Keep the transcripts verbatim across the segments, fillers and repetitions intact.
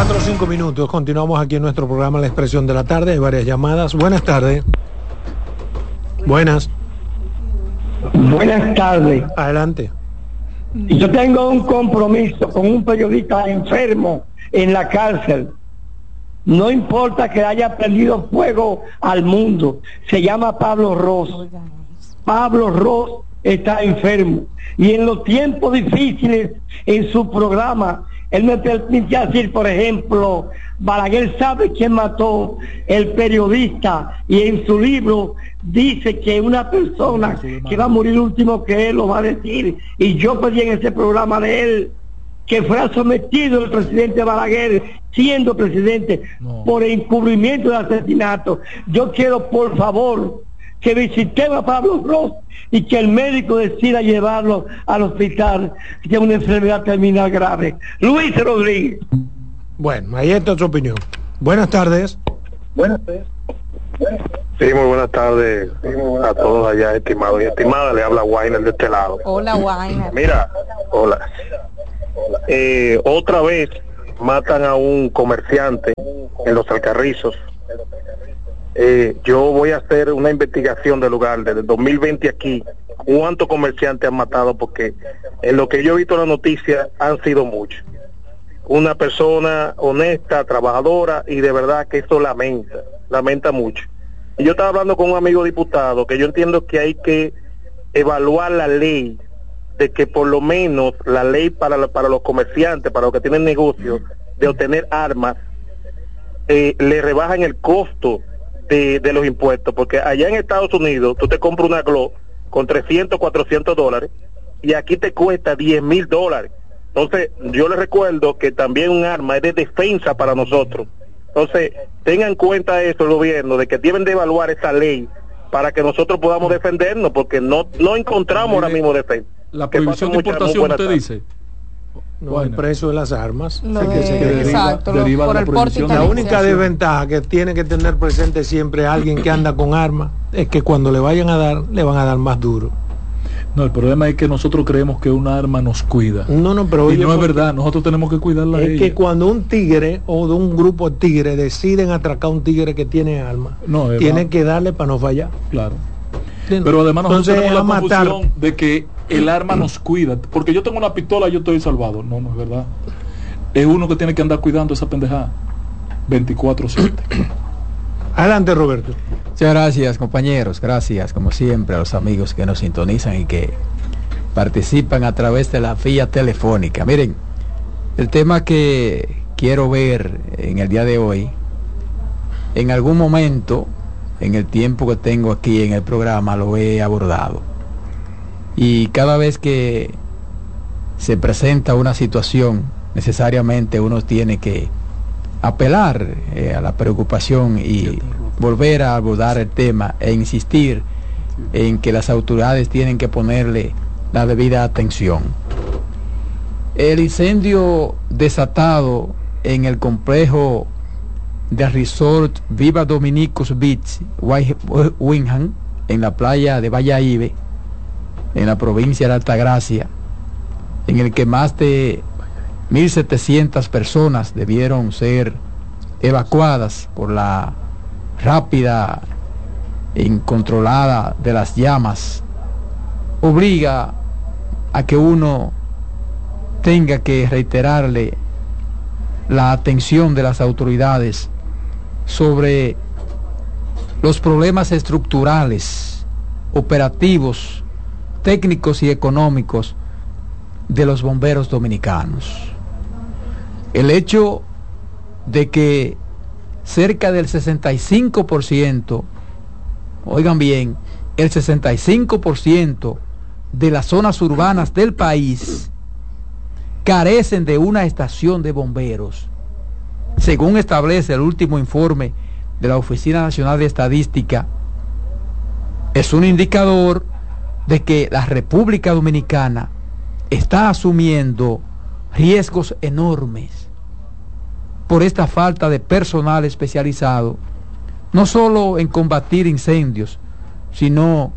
cuatro o cinco minutos. Continuamos aquí en nuestro programa La Expresión de la Tarde. Hay varias llamadas. Buenas tardes. Buenas. Buenas tardes. Adelante. Yo tengo un compromiso con un periodista enfermo en la cárcel. No importa que haya perdido fuego al mundo. Se llama Pablo Ross. Pablo Ross está enfermo. Y en los tiempos difíciles, en su programa, él me permitía decir, por ejemplo, Balaguer sabe quién mató el periodista, y en su libro dice que una persona que va a morir último que él lo va a decir. Y yo pedí en ese programa de él que fuera sometido el presidente Balaguer, siendo presidente, no. por encubrimiento de asesinato. Yo quiero, por favor, que visitemos a Pablo Ross y que el médico decida llevarlo al hospital, que es una enfermedad terminal grave. Luis Rodríguez. Bueno, ahí está su opinión. Buenas tardes. Buenas tardes. Sí, muy buenas tardes a todos allá, estimados y estimadas. Le habla Wainer de este lado. Hola, Wainer. Mira, hola. Eh, otra vez matan a un comerciante en Los Alcarrizos. Eh, yo voy a hacer una investigación del lugar desde el dos mil veinte aquí, cuántos comerciantes han matado, porque en lo que yo he visto en la noticia han sido muchos. Una persona honesta, trabajadora, y de verdad que eso lamenta, lamenta mucho. Y yo estaba hablando con un amigo diputado que yo entiendo que hay que evaluar la ley, de que por lo menos la ley para, para los comerciantes, para los que tienen negocios, de obtener armas, eh, le rebajan el costo De, de los impuestos, porque allá en Estados Unidos tú te compras una Glock con trescientos, cuatrocientos dólares y aquí te cuesta diez mil dólares. Entonces yo les recuerdo que también un arma es de defensa para nosotros. Entonces tengan en cuenta eso el gobierno, de que deben de evaluar esa ley para que nosotros podamos defendernos, porque no no encontramos ahora mismo defensa. La prohibición de importación, usted dice. No, bueno. El precio de las armas. Lo es de, que se deriva, exacto, deriva por la el porte. La única desventaja que tiene que tener presente siempre alguien que anda con armas es que cuando le vayan a dar, le van a dar más duro. No, el problema es que nosotros creemos que una arma nos cuida. No, no, pero y no es verdad, nosotros tenemos que cuidarla. Es de que ella. cuando un tigre o de un grupo de tigres deciden atracar a un tigre que tiene armas, no, tienen que darle para no fallar. Claro. Pero además nosotros Entonces, tenemos la matar... confusión de que el arma nos cuida, porque yo tengo una pistola y yo estoy salvado. No, no es verdad. Es uno que tiene que andar cuidando esa pendejada veinticuatro siete. Adelante, Roberto. Muchas gracias, compañeros. Gracias, como siempre, a los amigos que nos sintonizan y que participan a través de la vía telefónica. Miren, el tema que quiero ver en el día de hoy, en algún momento, en el tiempo que tengo aquí en el programa, lo he abordado. Y cada vez que se presenta una situación, necesariamente uno tiene que apelar eh, a la preocupación y volver a abordar el tema e insistir en que las autoridades tienen que ponerle la debida atención. El incendio desatado en el complejo del resort Viva Dominicos Beach, Windham, en la playa de Valladolid, en la provincia de Altagracia, en el que más de mil setecientas personas debieron ser evacuadas por la rápida e incontrolada de las llamas, obliga a que uno tenga que reiterarle la atención de las autoridades sobre los problemas estructurales, operativos, técnicos y económicos de los bomberos dominicanos. El hecho de que cerca del sesenta y cinco por ciento, oigan bien, el sesenta y cinco por ciento de las zonas urbanas del país carecen de una estación de bomberos, según establece el último informe de la Oficina Nacional de Estadística, es un indicador de que la República Dominicana está asumiendo riesgos enormes por esta falta de personal especializado, no solo en combatir incendios, sino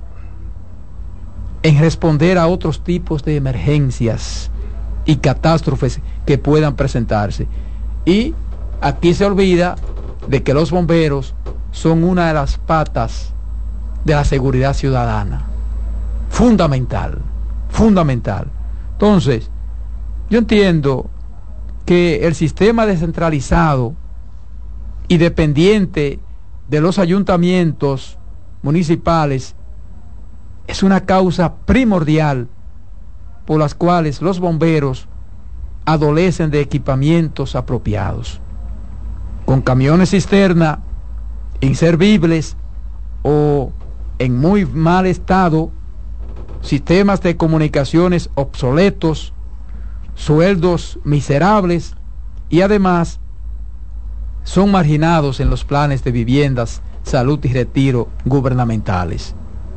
en responder a otros tipos de emergencias y catástrofes que puedan presentarse. Y aquí se olvida de que los bomberos son una de las patas de la seguridad ciudadana. Fundamental, fundamental. Entonces, yo entiendo que el sistema descentralizado y dependiente de los ayuntamientos municipales es una causa primordial por las cuales los bomberos adolecen de equipamientos apropiados, con camiones cisterna inservibles o en muy mal estado, sistemas de comunicaciones obsoletos, sueldos miserables y además son marginados en los planes de viviendas, salud y retiro gubernamentales.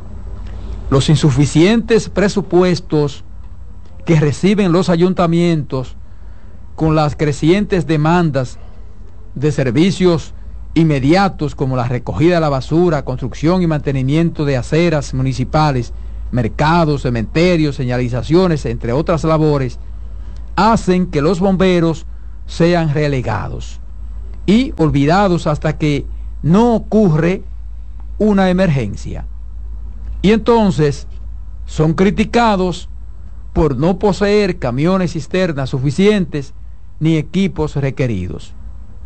Los insuficientes presupuestos que reciben los ayuntamientos con las crecientes demandas de servicios inmediatos como la recogida de la basura, construcción y mantenimiento de aceras municipales, mercados, cementerios, señalizaciones, entre otras labores, hacen que los bomberos sean relegados y olvidados hasta que no ocurre una emergencia. Y entonces son criticados por no poseer camiones cisternas suficientes ni equipos requeridos.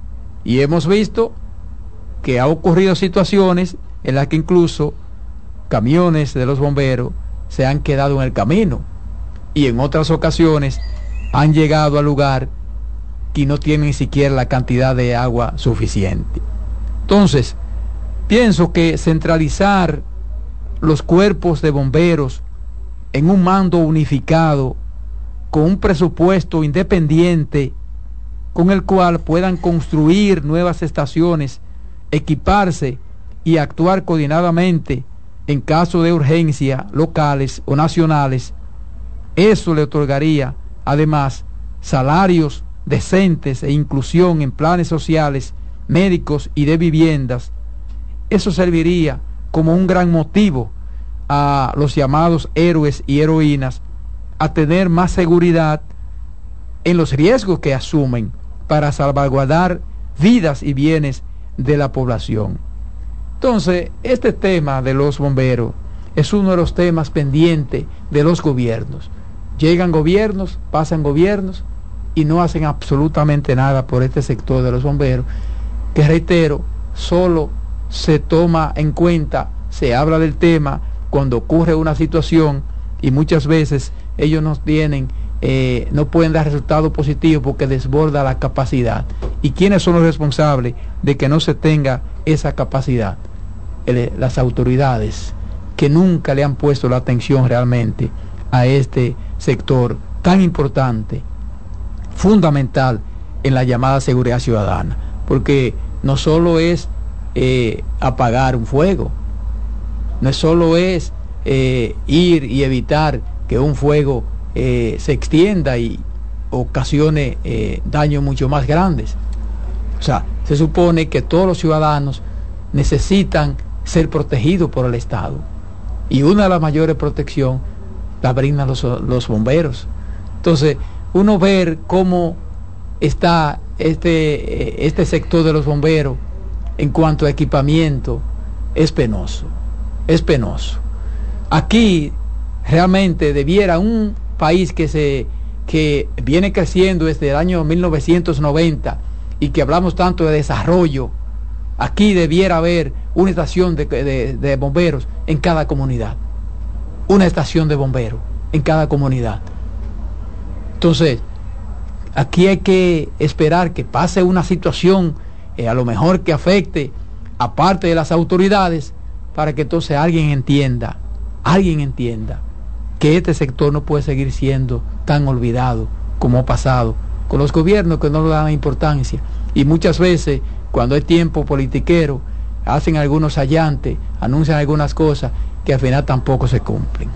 Y hemos visto que ha ocurrido situaciones en las que incluso camiones de los bomberos se han quedado en el camino y en otras ocasiones han llegado al lugar y no tienen ni siquiera la cantidad de agua suficiente. Entonces, pienso que centralizar los cuerpos de bomberos en un mando unificado, con un presupuesto independiente, con el cual puedan construir nuevas estaciones, equiparse y actuar coordinadamente en caso de urgencia locales o nacionales, eso le otorgaría además salarios decentes e inclusión en planes sociales, médicos y de viviendas. Eso serviría como un gran motivo a los llamados héroes y heroínas a tener más seguridad en los riesgos que asumen para salvaguardar vidas y bienes de la población. Entonces, este tema de los bomberos es uno de los temas pendientes de los gobiernos. Llegan gobiernos, pasan gobiernos y no hacen absolutamente nada por este sector de los bomberos, que reitero, solo se toma en cuenta, se habla del tema cuando ocurre una situación y muchas veces ellos no tienen, eh, no pueden dar resultados positivos porque desborda la capacidad. ¿Y quiénes son los responsables de que no se tenga esa capacidad? El, las autoridades que nunca le han puesto la atención realmente a este sector tan importante, fundamental en la llamada seguridad ciudadana, porque no solo es eh, apagar un fuego, no solo es eh, ir y evitar que un fuego eh, se extienda y ocasione eh, daños mucho más grandes. O sea, se supone que todos los ciudadanos necesitan ser protegidos por el Estado, y una de las mayores protecciones la brindan los, los bomberos. Entonces, uno ver cómo está este, este sector de los bomberos en cuanto a equipamiento es penoso, es penoso. Aquí realmente debiera un país que se que viene creciendo desde el año mil novecientos noventa y que hablamos tanto de desarrollo, aquí debiera haber una estación de, de, de bomberos en cada comunidad, una estación de bomberos en cada comunidad. Entonces, aquí hay que esperar que pase una situación, eh, a lo mejor que afecte a parte de las autoridades, para que entonces alguien entienda, alguien entienda que este sector no puede seguir siendo tan olvidado como ha pasado con los gobiernos que no le dan importancia. Y muchas veces, cuando hay tiempo politiquero, hacen algunos hallantes, anuncian algunas cosas que al final tampoco se cumplen.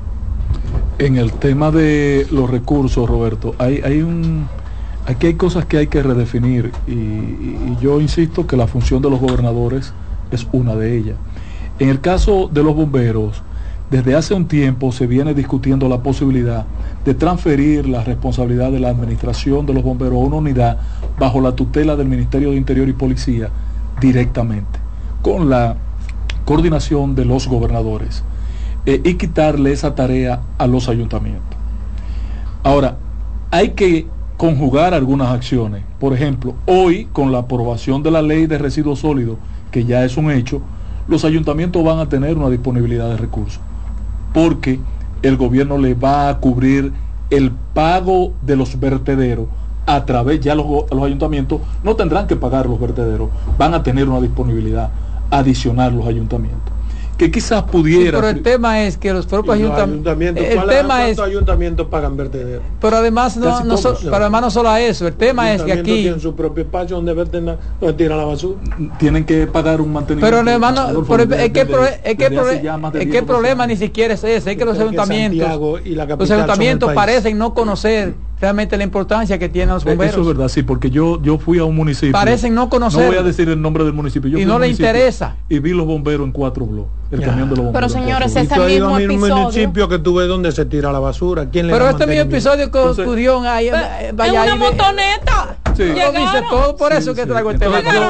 En el tema de los recursos, Roberto, hay, hay un, aquí hay cosas que hay que redefinir y, y yo insisto que la función de los gobernadores es una de ellas. En el caso de los bomberos, desde hace un tiempo se viene discutiendo la posibilidad de transferir la responsabilidad de la administración de los bomberos a una unidad bajo la tutela del Ministerio de Interior y Policía directamente, con la coordinación de los gobernadores, eh, y quitarle esa tarea a los ayuntamientos. Ahora, hay que conjugar algunas acciones. Por ejemplo, hoy, con la aprobación de la ley de residuos sólidos, que ya es un hecho, los ayuntamientos van a tener una disponibilidad de recursos, porque el gobierno le va a cubrir el pago de los vertederos a través, ya los, los ayuntamientos no tendrán que pagar los vertederos, van a tener una disponibilidad adicional los ayuntamientos, que quizás pudiera... Sí, pero el tema es que los propios ayuntam ayuntamientos, el tema es, ¿cuántos ayuntamientos pagan vertederos? Pero además no, no, so, pero además no solo a eso, el tema es que aquí tienen su propio espacio donde verten, donde tiran la basura, tienen que pagar un mantenimiento. Pero además no, pero es que es que es que el problema ni siquiera es ese, es que los ayuntamientos los ayuntamientos parecen no conocer realmente la importancia que tienen los bomberos. Eso es verdad, sí, porque yo yo fui a un municipio. Parecen no conocer. No voy a decir el nombre del municipio. Yo y no le interesa. Y vi los bomberos en cuatro bloques. El ya. camión de los bomberos. Pero señores, ese mismo mismo episodio. municipio que tuve donde se tira la basura. ¿Quién le Pero este mismo episodio que ocurrió ahí, vaya, es una motoneta. Sí. Lo dice todo, por eso que traigo el tema.